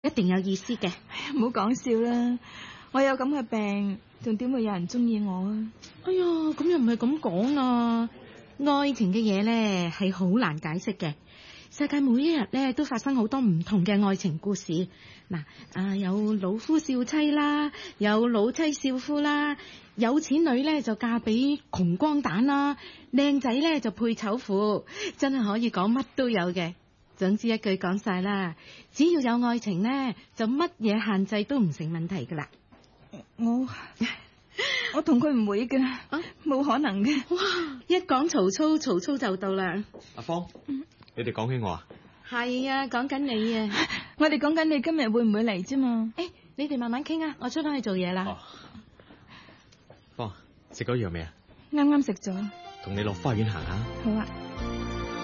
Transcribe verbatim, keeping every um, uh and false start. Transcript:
一定有意思嘅。 唔好講笑啦，我有咁嘅病，仲點會有人中意我啊？ 哎呀，咁又唔係咁講啊！愛情嘅嘢咧係好難解釋嘅。世界每一日咧都發生好多唔同嘅愛情故事。嗱，啊有老夫少妻啦，有老妻少夫啦，有錢女咧就嫁俾窮光蛋啦，靚仔咧就配醜婦，真係可以講乜都有嘅。總之一句講晒啦，只要有愛情咧，就乜嘢限制都唔成問題噶啦。 我我同佢唔會嘅，冇、啊、可能嘅。 哇！一講曹操，曹操就到啦。 阿芳，嗯、你哋講起我啊？ 係啊，講緊你啊。 我哋講緊你今日會唔會嚟啫嘛？ 誒，你哋慢慢傾啊，我出翻去做嘢啦。 哦，芳，食咗藥未啊？ 啱啱食咗。 同你落花園行下。 好啊。